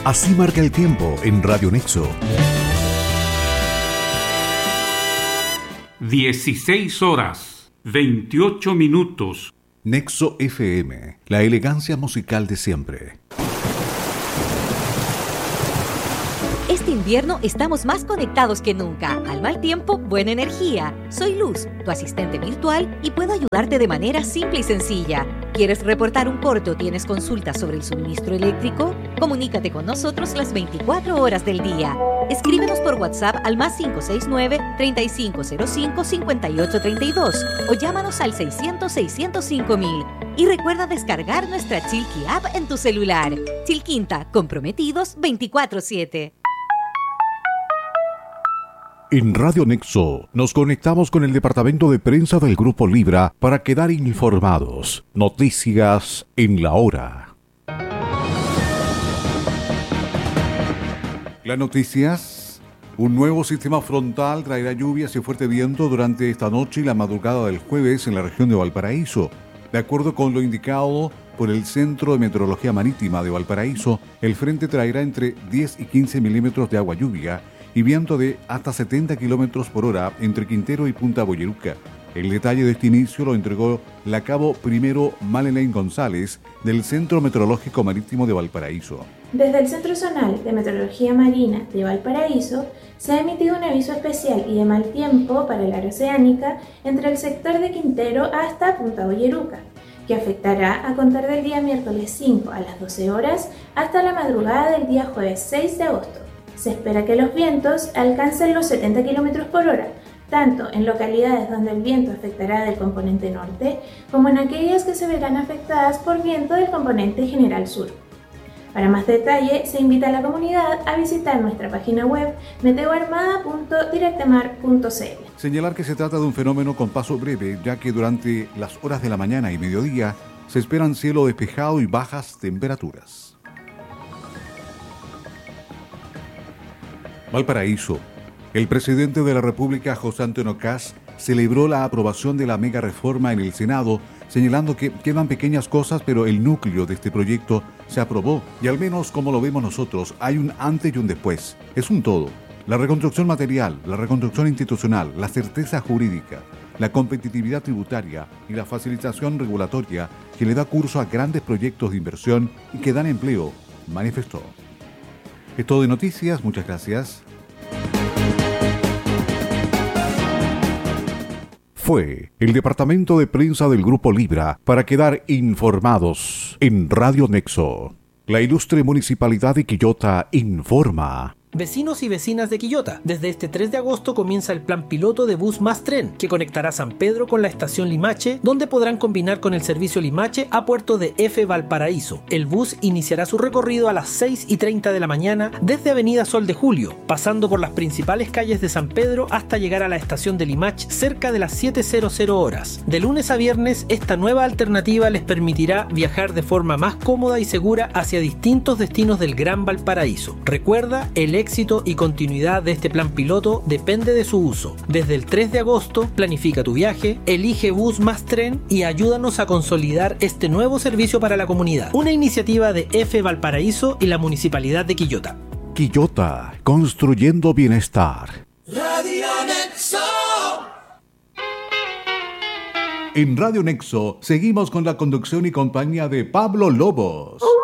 Así marca el tiempo en Radio Nexo. 16 horas, 28 minutos. Nexo FM, la elegancia musical de siempre. Este invierno estamos más conectados que nunca. Al mal tiempo, buena energía. Soy Luz, tu asistente virtual, y puedo ayudarte de manera simple y sencilla. ¿Quieres reportar un corte o tienes consultas sobre el suministro eléctrico? Comunícate con nosotros las 24 horas del día. Escríbenos por WhatsApp al +569 3505 5832 o llámanos al 600-605-000. Y recuerda descargar nuestra Chilqui app en tu celular. Chilquinta, comprometidos 24/7. En Radio Nexo nos conectamos con el departamento de prensa del Grupo Libra para quedar informados. Noticias en la hora. Las noticias. Un nuevo sistema frontal traerá lluvias y fuerte viento durante esta noche y la madrugada del jueves en la región de Valparaíso. De acuerdo con lo indicado por el Centro de Meteorología Marítima de Valparaíso, el frente traerá entre 10 y 15 milímetros de agua lluvia y viento de hasta 70 kilómetros por hora entre Quintero y Punta Boyeruca. El detalle de este inicio lo entregó la cabo primero Malelaine González del Centro Meteorológico Marítimo de Valparaíso. Desde el Centro Zonal de Meteorología Marina de Valparaíso se ha emitido un aviso especial y de mal tiempo para el área oceánica entre el sector de Quintero hasta Punta Boyeruca, que afectará a contar del día miércoles 5 a las 12 horas hasta la madrugada del día jueves 6 de agosto. Se espera que los vientos alcancen los 70 km por hora, tanto en localidades donde el viento afectará del componente norte, como en aquellas que se verán afectadas por viento del componente general sur. Para más detalle, se invita a la comunidad a visitar nuestra página web meteoarmada.directemar.cl. Señalar que se trata de un fenómeno con paso breve, ya que durante las horas de la mañana y mediodía se esperan cielo despejado y bajas temperaturas. Valparaíso. El presidente de la República, José Antonio Kast, celebró la aprobación de la mega reforma en el Senado, señalando que quedan pequeñas cosas, pero el núcleo de este proyecto se aprobó y al menos como lo vemos nosotros, hay un antes y un después. Es un todo. La reconstrucción material, la reconstrucción institucional, la certeza jurídica, la competitividad tributaria y la facilitación regulatoria que le da curso a grandes proyectos de inversión y que dan empleo, manifestó. Es todo de noticias, muchas gracias. Fue el departamento de prensa del Grupo Libra para quedar informados en Radio Nexo. La ilustre Municipalidad de Quillota informa. Vecinos y vecinas de Quillota, desde este 3 de agosto comienza el plan piloto de bus más tren, que conectará San Pedro con la estación Limache, donde podrán combinar con el servicio Limache a Puerto de F. Valparaíso. El bus iniciará su recorrido a las 6:30 de la mañana desde Avenida Sol de Julio, pasando por las principales calles de San Pedro hasta llegar a la estación de Limache cerca de las 7:00 horas. De lunes a viernes, esta nueva alternativa les permitirá viajar de forma más cómoda y segura hacia distintos destinos del Gran Valparaíso. Recuerda, el éxito y continuidad de este plan piloto depende de su uso. Desde el 3 de agosto, planifica tu viaje, elige bus más tren y ayúdanos a consolidar este nuevo servicio para la comunidad. Una iniciativa de F. Valparaíso y la Municipalidad de Quillota. Quillota, construyendo bienestar. Radio Nexo. En Radio Nexo seguimos con la conducción y compañía de Pablo Lobos.